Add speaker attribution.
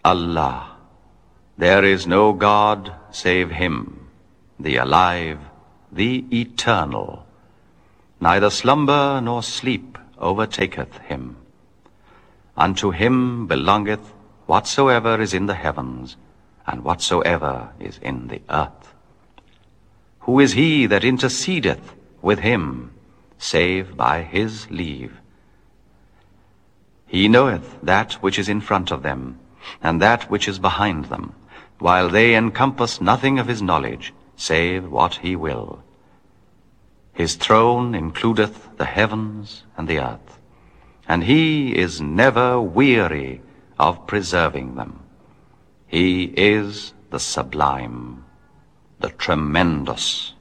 Speaker 1: Allah, there is no God save Him, the alive, the eternal. Neither slumber nor sleep overtaketh Him. Unto Him belongeth whatsoever is in the heavens, and whatsoever is in the earth. Who is he that intercedeth with Him, save by His leave? He knoweth that which is in front of them, and that which is behind them, while they encompass nothing of His knowledge, save what He will. His throne includeth the heavens and the earth, and He is never weary of preserving them. He is the sublime, the tremendous.